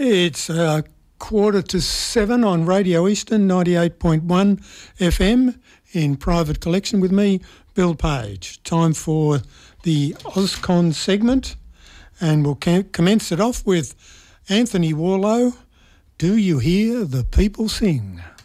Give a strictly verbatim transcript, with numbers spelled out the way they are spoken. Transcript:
It's uh, quarter to seven on Radio Eastern ninety-eight point one F M in private collection with me, Bill Page. Time for the Auscon segment, and we'll ca- commence it off with Anthony Warlow, Do You Hear the People Sing?